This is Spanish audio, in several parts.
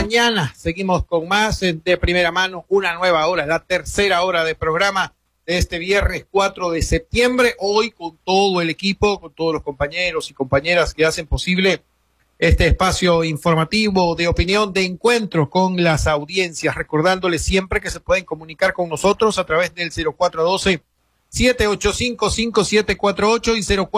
Mañana seguimos con más de primera mano, una nueva hora, la tercera hora de programa de este viernes 4 de septiembre. Hoy con todo el equipo, con todos los compañeros y compañeras que hacen posible este espacio informativo de opinión, de encuentro con las audiencias, recordándoles siempre que se pueden comunicar con nosotros a través del 0412-785-5748 y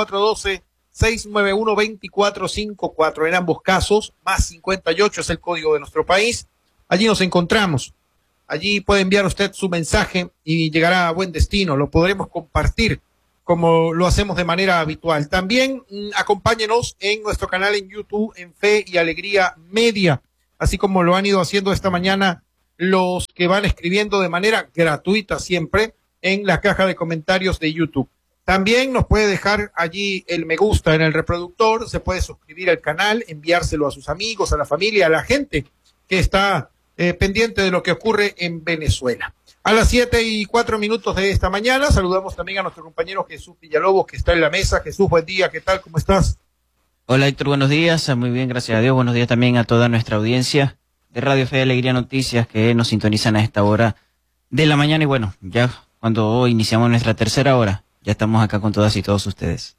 0412-691-2454. En ambos casos, más 58 es el código de nuestro país. Allí nos encontramos. Allí puede enviar usted su mensaje y llegará a buen destino. Lo podremos compartir como lo hacemos de manera habitual. También acompáñenos en nuestro canal en YouTube, en Fe y Alegría Media, así como lo han ido haciendo esta mañana los que van escribiendo de manera gratuita siempre en la caja de comentarios de YouTube. También nos puede dejar allí el me gusta en el reproductor, se puede suscribir al canal, enviárselo a sus amigos, a la familia, a la gente que está pendiente de lo que ocurre en Venezuela. A las 7:04 de esta mañana saludamos también a nuestro compañero Jesús Villalobos, que está en la mesa. Jesús, buen día, ¿qué tal? ¿Cómo estás? Hola Héctor, buenos días, muy bien, gracias a Dios. Buenos días también a toda nuestra audiencia de Radio Fe y Alegría Noticias que nos sintonizan a esta hora de la mañana. Y bueno, ya cuando hoy iniciamos nuestra tercera hora, ya estamos acá con todas y todos ustedes.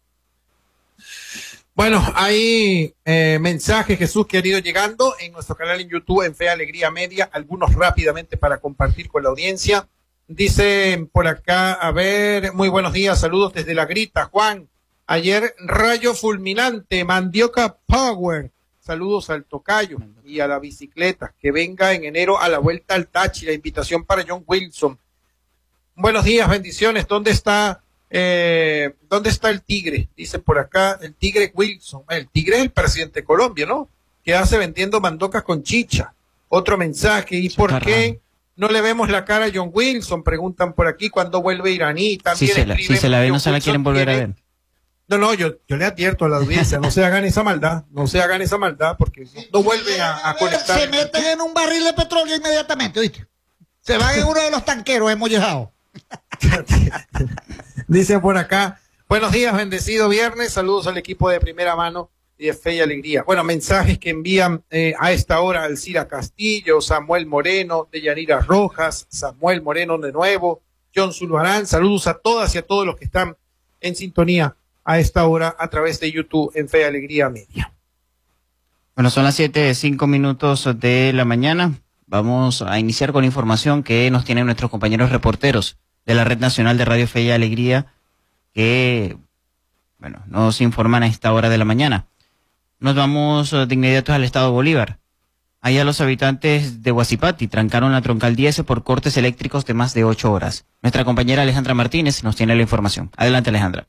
Bueno, hay mensajes, Jesús, que han ido llegando en nuestro canal en YouTube, en Fe Alegría Media, algunos rápidamente para compartir con la audiencia. Dicen por acá, a ver, muy buenos días, saludos desde La Grita, Juan. Ayer rayo fulminante, Mandioca Power. Saludos al tocayo y a la bicicleta, que venga en enero a la vuelta al Táchira, invitación para John Wilson. Buenos días, bendiciones, ¿dónde está el tigre? Dice por acá, el tigre Wilson. El tigre es el presidente de Colombia, ¿no? Que hace vendiendo mandocas con chicha. Otro mensaje, ¿y por qué no le vemos la cara a John Wilson? Preguntan por aquí, ¿cuándo vuelve Iraní? También si se la ve, no se la quieren volver a ver. No, yo le advierto a la audiencia, no se hagan esa maldad, porque no vuelve a conectar. Se meten en un barril de petróleo inmediatamente, ¿viste? Se van en uno de los tanqueros emollejados. Dicen por acá, buenos días, bendecido viernes, saludos al equipo de primera mano y de Fe y Alegría. Bueno, mensajes que envían a esta hora Alcira Castillo, Samuel Moreno, Deyanira Rojas, Samuel Moreno de nuevo, John Zulbarán, saludos a todas y a todos los que están en sintonía a esta hora a través de YouTube en Fe y Alegría Media. Bueno, son las 7:05 de la mañana. Vamos a iniciar con la información que nos tienen nuestros compañeros reporteros de la Red Nacional de Radio Fe y Alegría, que, bueno, nos informan a esta hora de la mañana. Nos vamos de inmediato al estado Bolívar. Allá los habitantes de Huaczipati trancaron la troncal 10 por cortes eléctricos de más de 8 horas. Nuestra compañera Alejandra Martínez nos tiene la información. Adelante, Alejandra.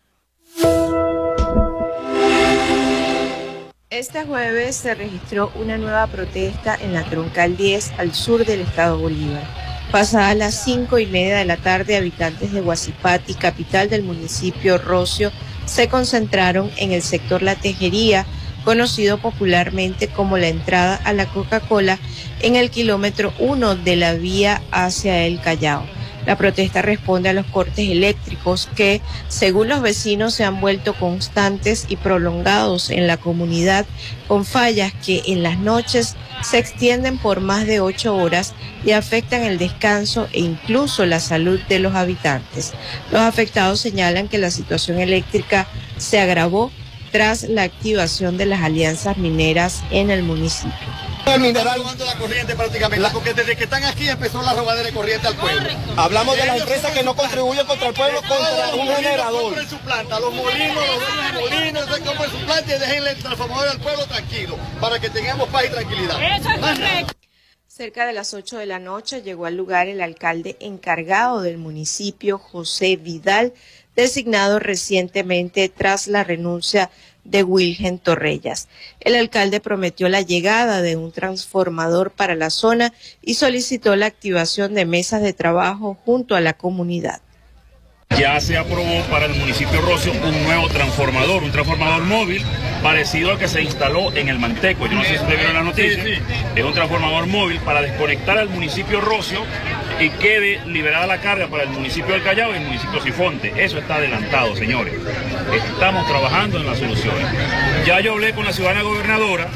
Este jueves se registró una nueva protesta en la troncal 10 al sur del estado Bolívar. Pasadas las 5:30 de la tarde, habitantes de Huaczipati, capital del municipio Rocio, se concentraron en el sector La Tejería, conocido popularmente como la entrada a la Coca-Cola, en el kilómetro 1 de la vía hacia el Callao. La protesta responde a los cortes eléctricos que, según los vecinos, se han vuelto constantes y prolongados en la comunidad, con fallas que en las noches se extienden por más de 8 horas y afectan el descanso e incluso la salud de los habitantes. Los afectados señalan que la situación eléctrica se agravó tras la activación de las alianzas mineras en el municipio. El mineral robando la corriente prácticamente, porque desde que están aquí empezó la robadera de corriente al pueblo. Hablamos de las empresas que no contribuyen contra el pueblo, contra un generador. Compren su planta, los molinos, compren su planta y déjenle el transformador al pueblo tranquilo, para que tengamos paz y tranquilidad. Eso es correcto. Cerca de las 8 de la noche llegó al lugar el alcalde encargado del municipio, José Vidal, designado recientemente tras la renuncia de Wilgen Torrellas. El alcalde prometió la llegada de un transformador para la zona y solicitó la activación de mesas de trabajo junto a la comunidad. Ya se aprobó para el municipio Rocio un nuevo transformador, un transformador móvil parecido al que se instaló en el Manteco. Yo no sé si ustedes vieron la noticia. Sí. Es un transformador móvil para desconectar al municipio Rocio y quede liberada la carga para el municipio del Callao y el municipio Sifonte. Eso está adelantado, señores. Estamos trabajando en las soluciones. Ya yo hablé con la ciudadana gobernadora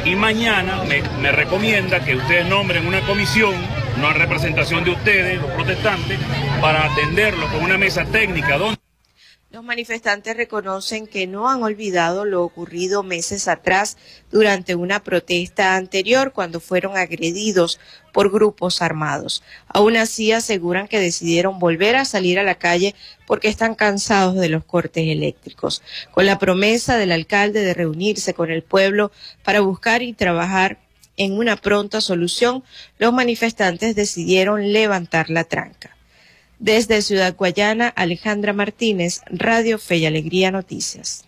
y mañana me recomienda que ustedes nombren una comisión, no en representación de ustedes, los protestantes, para atenderlo con una mesa técnica donde... Los manifestantes reconocen que no han olvidado lo ocurrido meses atrás durante una protesta anterior cuando fueron agredidos por grupos armados. Aún así aseguran que decidieron volver a salir a la calle porque están cansados de los cortes eléctricos. Con la promesa del alcalde de reunirse con el pueblo para buscar y trabajar en una pronta solución, los manifestantes decidieron levantar la tranca. Desde Ciudad Guayana, Alejandra Martínez, Radio Fe y Alegría Noticias.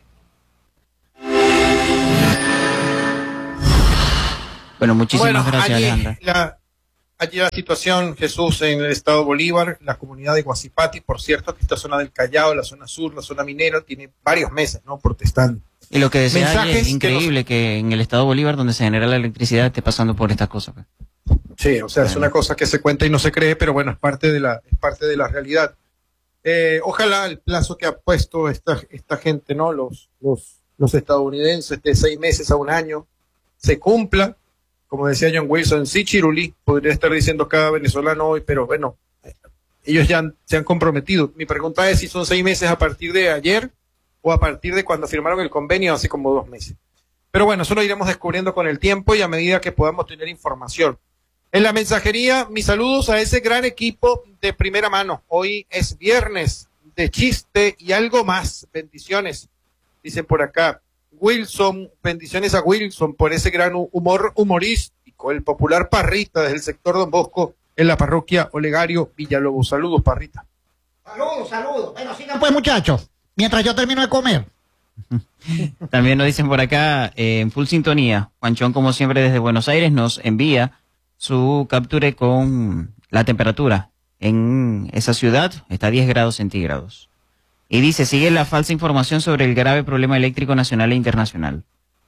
Bueno, muchísimas gracias, Alejandra. Allí la situación, Jesús, en el estado Bolívar, la comunidad de Guasipati, por cierto, que esta zona del Callao, la zona sur, la zona minera, tiene varios meses, ¿no?, protestando. Y lo que decía ayer, es increíble que en el estado Bolívar, donde se genera la electricidad, esté pasando por estas cosas. Sí, o sea, es una cosa que se cuenta y no se cree, pero bueno, es parte de la realidad. Ojalá el plazo que ha puesto esta gente, ¿no?, los estadounidenses, de 6 meses a 1 año, se cumpla. Como decía John Wilson, sí, Chirulí, podría estar diciendo cada venezolano hoy, pero bueno, ellos ya se han comprometido. Mi pregunta es si son 6 meses a partir de ayer o a partir de cuando firmaron el convenio hace como 2 meses. Pero bueno, eso lo iremos descubriendo con el tiempo y a medida que podamos tener información. En la mensajería, mis saludos a ese gran equipo de primera mano. Hoy es viernes de chiste y algo más. Bendiciones, dicen por acá. Wilson, bendiciones a Wilson por ese gran humor humorístico. El popular Parrita desde el sector Don Bosco en la parroquia Olegario Villalobos. Saludos, Parrita. Saludos. Bueno, sigan pues, muchachos, mientras yo termino de comer. También nos dicen por acá, en full sintonía, Juanchón, como siempre, desde Buenos Aires, nos envía su capture con la temperatura en esa ciudad, está a 10 grados centígrados. Y dice, sigue la falsa información sobre el grave problema eléctrico nacional e internacional.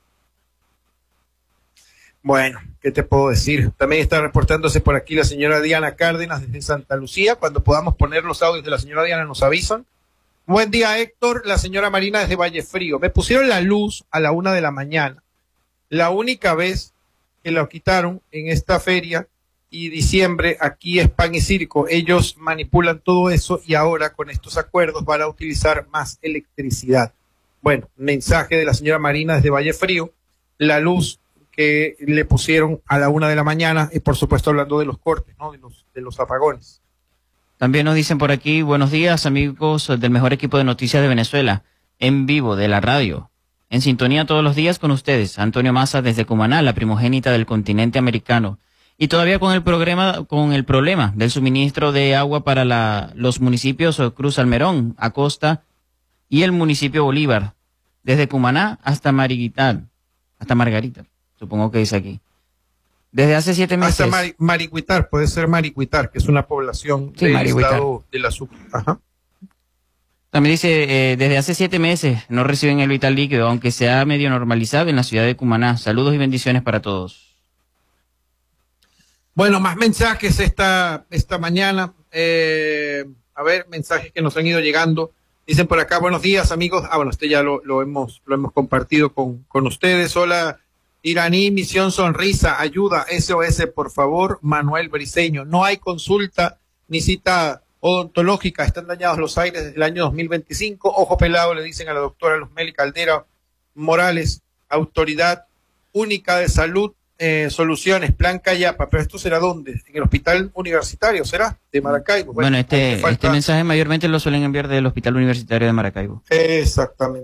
Bueno, ¿qué te puedo decir? También está reportándose por aquí la señora Diana Cárdenas desde Santa Lucía. Cuando podamos poner los audios de la señora Diana nos avisan. Buen día, Héctor. La señora Marina desde Valle Frío. Me pusieron la luz a la 1 de la mañana. La única vez que la quitaron en esta feria y diciembre, aquí es pan y circo. Ellos manipulan todo eso y ahora con estos acuerdos van a utilizar más electricidad. Bueno, mensaje de la señora Marina desde Valle Frío. La luz que le pusieron a la 1 de la mañana y por supuesto hablando de los cortes, ¿no?, de los apagones. También nos dicen por aquí, buenos días amigos del mejor equipo de noticias de Venezuela, en vivo de la radio. En sintonía todos los días con ustedes, Antonio Maza desde Cumaná, la primogénita del continente americano. Y todavía con el problema del suministro de agua para los municipios Cruz Almerón, Acosta y el municipio Bolívar, desde Cumaná hasta Margarita, supongo que dice aquí. Desde hace 7 meses. Hasta Maricuitar, puede ser Maricuitar, que es una población del estado de la Sucre. Ajá. También dice, desde hace 7 meses no reciben el vital líquido, aunque se ha medio normalizado en la ciudad de Cumaná. Saludos y bendiciones para todos. Bueno, más mensajes esta mañana. A ver, mensajes que nos han ido llegando. Dicen por acá, buenos días, amigos. Bueno, este ya lo hemos compartido con ustedes. Hola, Iraní, Misión Sonrisa, ayuda, SOS, por favor. Manuel Briceño, no hay consulta ni cita odontológica, están dañados los aires desde el año 2025. Ojo pelado, le dicen a la doctora Luzmeli Caldera Morales, Autoridad Única de Salud, Soluciones, Plan Cayapa. Pero esto será ¿dónde? En el Hospital Universitario, ¿será? De Maracaibo. Bueno, este mensaje mayormente lo suelen enviar del Hospital Universitario de Maracaibo. Exactamente.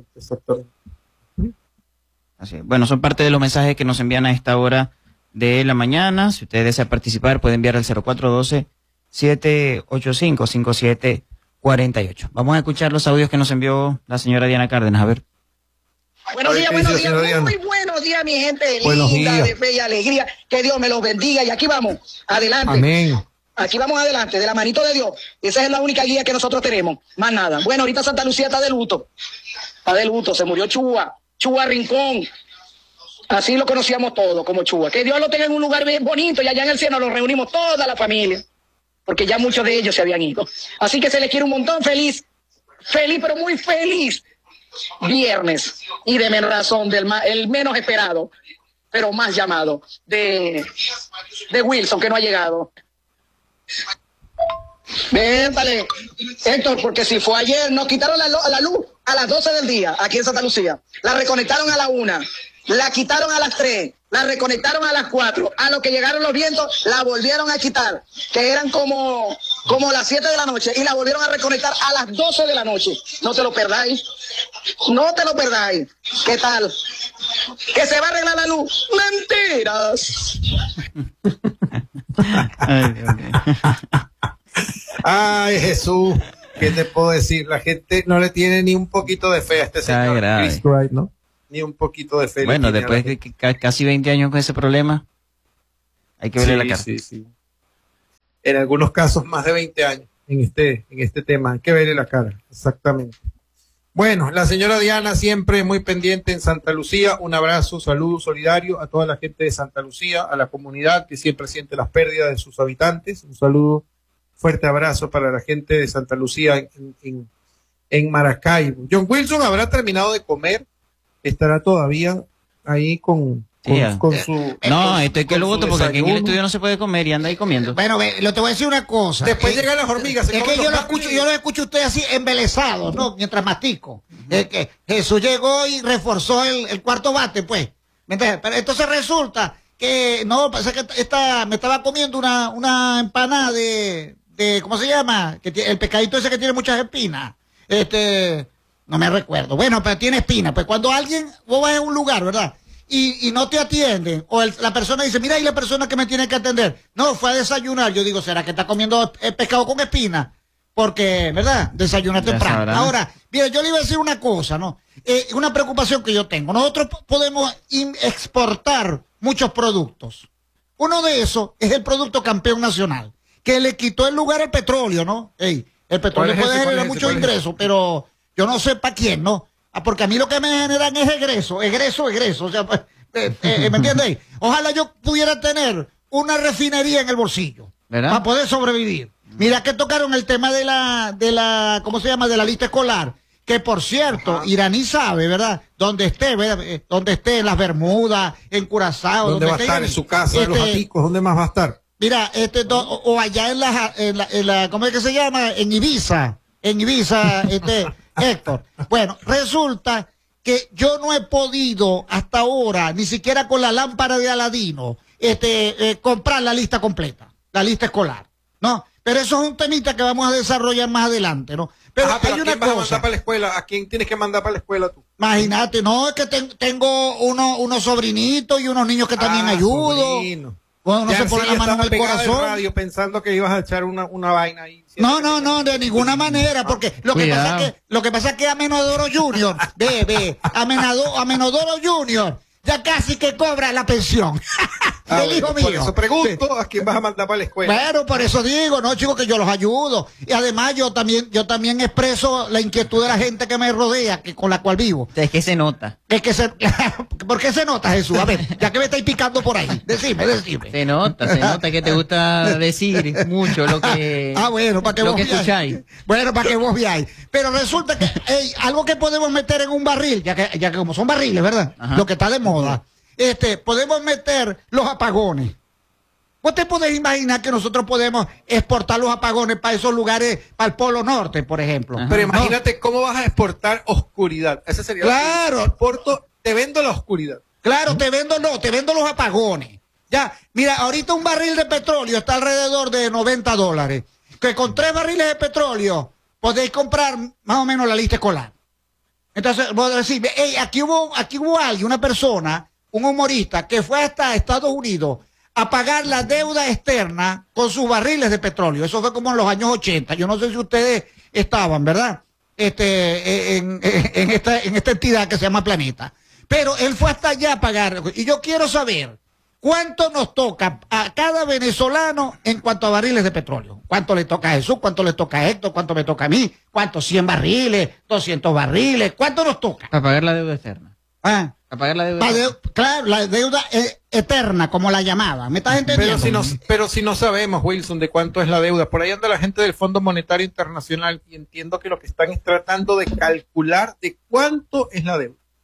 Así, bueno, son parte de los mensajes que nos envían a esta hora de la mañana. Si usted desea participar, puede enviar al 0412-785-5748. Vamos a escuchar los audios que nos envió la señora Diana Cárdenas. A ver. Buenos días, muy buenos días, mi gente linda, de Fe y Alegría. Que Dios me los bendiga. Y aquí vamos, adelante. Amén. Aquí vamos adelante, de la manito de Dios. Esa es la única guía que nosotros tenemos, más nada. Bueno, ahorita Santa Lucía está de luto. Se murió Chua Rincón. Así lo conocíamos todos como Chua. Que Dios lo tenga en un lugar bien bonito y allá en el cielo nos reunimos toda la familia. Porque ya muchos de ellos se habían ido. Así que se les quiere un montón, feliz, pero muy feliz. Viernes. Y de menos razón, el menos esperado. pero más llamado, de Wilson, que no ha llegado. Véntale, Héctor, porque si fue ayer, nos quitaron la luz a las 12 del día aquí en Santa Lucía. La reconectaron a la 1, la quitaron a las 3, la reconectaron a las 4. A lo que llegaron los vientos, la volvieron a quitar, que eran como las 7 de la noche, y la volvieron a reconectar a las 12 de la noche. No te lo perdáis. No te lo perdáis. ¿Qué tal? ¿Que se va a arreglar la luz? ¡Mentiras! Ay, Dios mío. Ay, Jesús, ¿qué te puedo decir? La gente no le tiene ni un poquito de fe a este Está señor grave. Chris Wright, ¿no? Ni un poquito de fe. Bueno, le tiene a la después de gente. casi 20 años con ese problema, hay que verle la cara. Sí, sí. En algunos casos más de 20 años en este tema. Hay que verle la cara, exactamente. Bueno, la señora Diana siempre muy pendiente en Santa Lucía. Un abrazo, saludo solidario a toda la gente de Santa Lucía, a la comunidad que siempre siente las pérdidas de sus habitantes. Un saludo, fuerte abrazo para la gente de Santa Lucía en Maracaibo. John Wilson habrá terminado de comer, estará todavía ahí con su... No, esto hay que con lo su voto porque aquí en el desayuno. estudio no se puede comer y anda ahí comiendo. Bueno, lo te voy a decir una cosa. Después llegan las hormigas. Es que yo lo escucho a usted así embelesado, ¿no? Mientras mastico. Es que Jesús llegó y reforzó el cuarto bate, pues. ¿Me entiendes? Pero entonces resulta que, no, pasa que me estaba comiendo una empanada de ¿cómo se llama? El pescadito ese que tiene muchas espinas. No me recuerdo. Bueno, pero tiene espinas. Pues cuando vos vas a un lugar, ¿verdad? Y no te atienden, o la persona dice, mira, ¿y la persona que me tiene que atender? No, fue a desayunar. Yo digo, ¿será que está comiendo pescado con espina? Porque, ¿verdad? Desayuna temprano. sabrá. Ahora, mira, yo le iba a decir una cosa, ¿no? Una preocupación que yo tengo. Nosotros podemos exportar muchos productos. Uno de esos es el producto campeón nacional, que le quitó el lugar al petróleo, ¿no? El petróleo ¿Cuál es puede ese? generar ¿Cuál es ese? muchos ¿Cuál es ingresos, pero yo no sé para quién, ¿no? Porque a mí lo que me generan es egreso. O sea, ¿me entiendes? Ojalá yo pudiera tener una refinería en el bolsillo, ¿verdad? para poder sobrevivir. Mira que tocaron el tema de la ¿cómo se llama? De la lista escolar. Que por cierto, Iraní sabe, ¿verdad? Donde esté, ¿verdad? Donde esté en las Bermudas, en Curazao. ¿Dónde va a esté estar? Iraní. En su casa, en los Aticos, ¿dónde más va a estar? Mira, o allá en la ¿cómo es que se llama? En Ibiza, Héctor. Bueno, resulta que yo no he podido hasta ahora, ni siquiera con la lámpara de Aladino, comprar la lista completa, la lista escolar, ¿no? Pero eso es un temita que vamos a desarrollar más adelante, ¿no? Pero Ajá, pero hay ¿a una quién vas a cosa. mandar para la escuela? ¿A quién tienes que mandar para la escuela tú? Imagínate, no, es que tengo unos sobrinitos y unos niños que también ayudo. Sobrino. Bueno, no Ya se pone sí, la mano en estaba el pegada del corazón. radio pensando que ibas a echar una vaina ahí. No, de ninguna manera, porque lo que pasa es que Amenodoro Junior, Amenodoro Junior, ya casi que cobra la pensión. El hijo mío. Por eso pregunto, ¿a quién vas a mandar para la escuela? Bueno, por eso digo, no, chicos, que yo los ayudo. Y además yo también expreso la inquietud de la gente que me rodea, con la cual vivo. Es que se nota. ¿Por qué se nota, Jesús? A ver, ya que me estáis picando por ahí, decime. Se nota que te gusta decir mucho lo que, bueno, para que lo vos que veáis. escucháis. Bueno, para que vos veáis. Pero resulta que algo que podemos meter en un barril, ya que como son barriles, ¿verdad? Ajá. Lo que está de moda, podemos meter los apagones. ¿Vos te podés imaginar que nosotros podemos exportar los apagones para esos lugares, para el Polo Norte, por ejemplo? Ajá. Pero imagínate cómo vas a exportar oscuridad. Ese sería Claro. te vendo la oscuridad. Claro, te vendo los apagones. Ya, mira, ahorita un barril de petróleo está alrededor de $90. Que con 3 barriles de petróleo podéis comprar más o menos la lista escolar. Entonces, vos decís, aquí hubo alguien, una persona, un humorista, que fue hasta Estados Unidos a pagar la deuda externa con sus barriles de petróleo. Eso fue como en los años 80. Yo no sé si ustedes estaban, ¿verdad? En esta entidad que se llama Planeta. Pero él fue hasta allá a pagar. Y yo quiero saber cuánto nos toca a cada venezolano en cuanto a barriles de petróleo. ¿Cuánto le toca a Jesús? ¿Cuánto le toca a Héctor? ¿Cuánto me toca a mí? ¿Cuántos? 100 barriles, 200 barriles. ¿Cuánto nos toca? Para pagar la deuda externa. ¿Ah? Para pagar la deuda externa. Claro, la deuda eterna, como la llamaban. ¿Me estás entendiendo? Pero si no sabemos, Wilson, de cuánto es la deuda. Por ahí anda la gente del Fondo Monetario Internacional y entiendo que lo que están es tratando de calcular de cuánto es la deuda.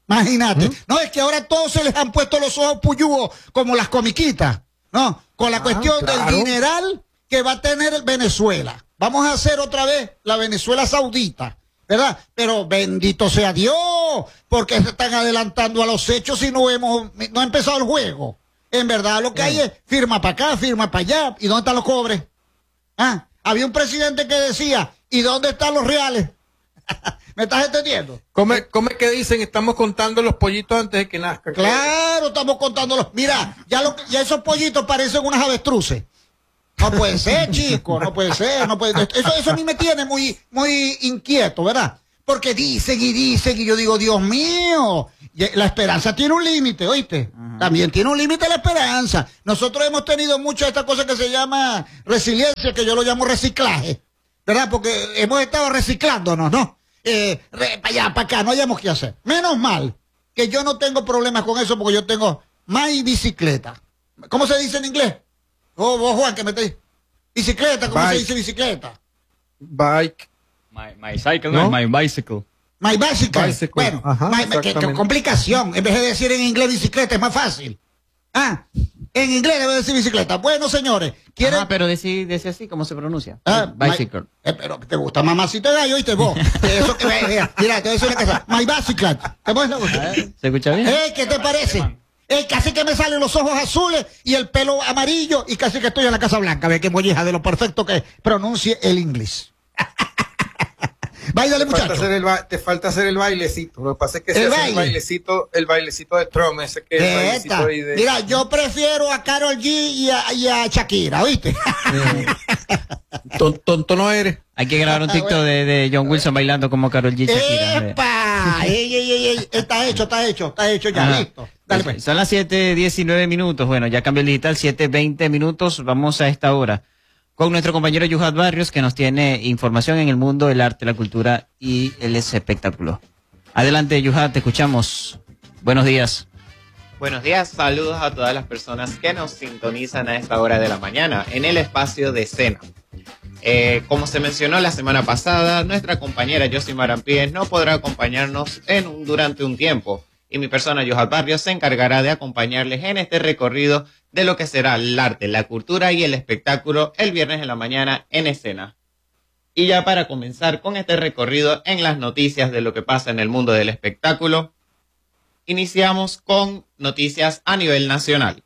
Imagínate. No, es que ahora todos se les han puesto los ojos puyúos como las comiquitas, ¿no? Con la cuestión del dineral que va a tener Venezuela. Vamos a hacer otra vez la Venezuela Saudita, ¿verdad? Pero bendito sea Dios, porque se están adelantando a los hechos y no ha empezado el juego. En verdad lo que hay es firma para acá, firma para allá. ¿Y dónde están los cobres? Ah, había un presidente que decía, ¿y dónde están los reales? ¿Me estás entendiendo? ¿Cómo es que dicen? Estamos contando los pollitos antes de que nazca. Claro, estamos contándolos. Mira, ya esos pollitos parecen unas avestruces. No puede ser, chico, no puede ser, no puede. Eso a mí me tiene muy inquieto, ¿verdad? Porque dicen y yo digo, Dios mío, la esperanza tiene un límite, ¿oíste? También tiene un límite la esperanza. Nosotros hemos tenido mucho de esta cosa que se llama resiliencia, que yo lo llamo reciclaje, ¿verdad? Porque hemos estado reciclándonos, ¿no? Para allá, para acá, no hayamos que hacer. Menos mal que yo no tengo problemas con eso porque yo tengo my bicicleta. ¿Cómo se dice en inglés? Vos, Juan, que metéis. Bicicleta, ¿cómo se dice bicicleta? Bike. My cycle, ¿no? My bicycle. My bicycle. Bueno, ajá, qué complicación. En vez de decir en inglés bicicleta, es más fácil. Ah, en inglés debe decir bicicleta. Bueno, señores, ¿quieren? Pero decir así, ¿cómo se pronuncia? Bicycle. Pero te gusta mamacita de gallo, ¿oíste vos? Eso que mira, te voy a decir una cosa. My bicycle. ¿Se escucha bien? ¿Qué te parece? Casi que me salen los ojos azules y el pelo amarillo y casi que estoy en la Casa Blanca. Ve que molleja de lo perfecto que pronuncie el inglés. Báilale, muchacho. Te falta hacer el bailecito. Lo que pasa es que se hace el bailecito de Trump, ese que es el bailecito ahí de... Mira, yo prefiero a Karol G y a Shakira, ¿oíste? Tonto no eres. Hay que grabar un TikTok de John Wilson bailando como Karol G y Shakira. ¡Epa! Está hecho ya, listo. Dale, pues. Son las 7:19 minutos. Bueno, ya cambió el digital, 7:20 minutos. Vamos a esta hora con nuestro compañero Yuhat Barrios, que nos tiene información en el mundo del arte, la cultura y el espectáculo. Adelante, Yuhat, te escuchamos. Buenos días. Buenos días, saludos a todas las personas que nos sintonizan a esta hora de la mañana en el espacio de escena. Como se mencionó la semana pasada, nuestra compañera Josimar Ampíes no podrá acompañarnos durante un tiempo, y mi persona Yuhat Barrios se encargará de acompañarles en este recorrido de lo que será el arte, la cultura y el espectáculo el viernes en la mañana en escena. Y ya para comenzar con este recorrido en las noticias de lo que pasa en el mundo del espectáculo, iniciamos con noticias a nivel nacional.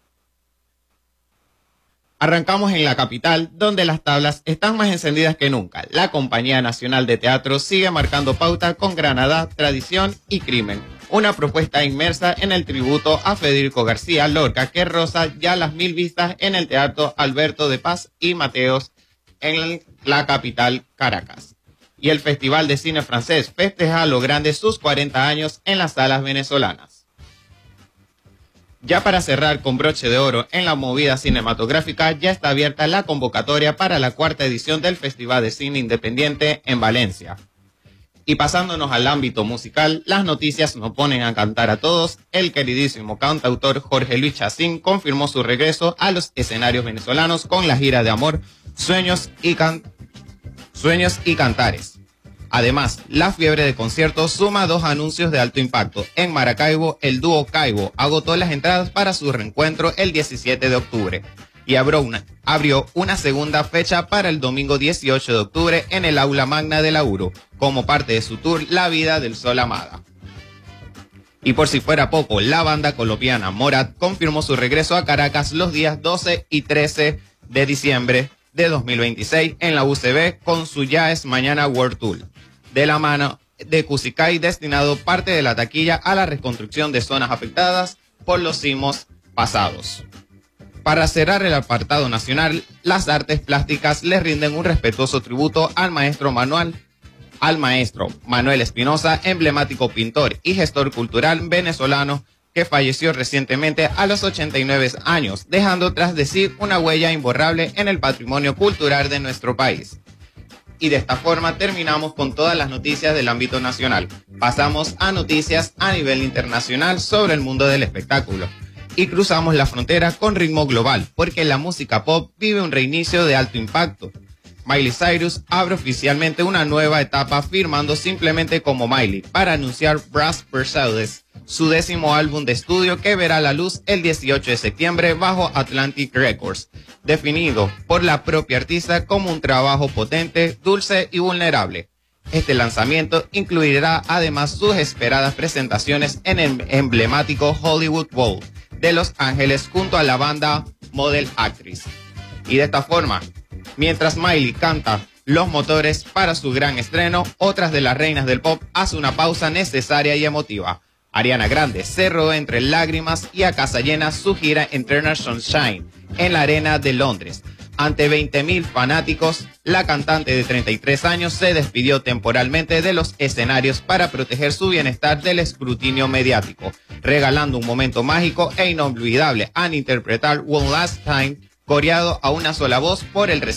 Arrancamos en la capital, donde las tablas están más encendidas que nunca. La Compañía Nacional de Teatro sigue marcando pauta con Granada, Tradición y Crimen. Una propuesta inmersa en el tributo a Federico García Lorca, que roza ya las 1000 vistas en el Teatro Alberto de Paz y Mateos en la capital Caracas. Y el Festival de Cine Francés festeja a lo grande sus 40 años en las salas venezolanas. Ya para cerrar con broche de oro en la movida cinematográfica, ya está abierta la convocatoria para la 4ª edición del Festival de Cine Independiente en Valencia. Y pasándonos al ámbito musical, las noticias nos ponen a cantar a todos. El queridísimo cantautor Jorge Luis Chacín confirmó su regreso a los escenarios venezolanos con la gira de amor Sueños y Cantares. Además, la fiebre de conciertos suma 2 anuncios de alto impacto. En Maracaibo, el dúo Caibo agotó las entradas para su reencuentro el 17 de octubre y abrió una segunda fecha para el domingo 18 de octubre en el Aula Magna de la URO, como parte de su tour La Vida del Sol Amada. Y por si fuera poco, la banda colombiana Morat confirmó su regreso a Caracas los días 12 y 13 de diciembre de 2026 en la UCB con su Ya es Mañana World Tour, de la mano de Cusicay, destinado parte de la taquilla a la reconstrucción de zonas afectadas por los sismos pasados. Para cerrar el apartado nacional, las artes plásticas le rinden un respetuoso tributo al maestro Manuel Espinosa, emblemático pintor y gestor cultural venezolano que falleció recientemente a los 89 años, dejando tras de sí una huella imborrable en el patrimonio cultural de nuestro país. Y de esta forma terminamos con todas las noticias del ámbito nacional. Pasamos a noticias a nivel internacional sobre el mundo del espectáculo. Y cruzamos la frontera con ritmo global, porque la música pop vive un reinicio de alto impacto. Miley Cyrus abre oficialmente una nueva etapa firmando simplemente como Miley para anunciar Brass Pursuits, su 10º álbum de estudio que verá la luz el 18 de septiembre bajo Atlantic Records, definido por la propia artista como un trabajo potente, dulce y vulnerable. Este lanzamiento incluirá además sus esperadas presentaciones en el emblemático Hollywood Bowl de Los Ángeles junto a la banda Model Actress. Y de esta forma, mientras Miley canta los motores para su gran estreno, otras de las reinas del pop hace una pausa necesaria y emotiva. Ariana Grande cerró entre lágrimas y a casa llena su gira Eternal Sunshine en la Arena de Londres. Ante 20.000 fanáticos, la cantante de 33 años se despidió temporalmente de los escenarios para proteger su bienestar del escrutinio mediático, regalando un momento mágico e inolvidable al interpretar One Last Time, coreado a una sola voz por el